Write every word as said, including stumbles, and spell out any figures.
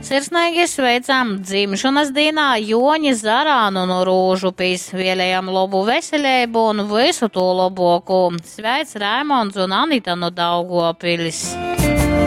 Sirsnīgi sveicam dzimšanas dienā Joņi Zarānu no Rūžupīs. Vēlējam labu veselību un visu to labāko. Sveic Raimonds un Anita no Daugopilis.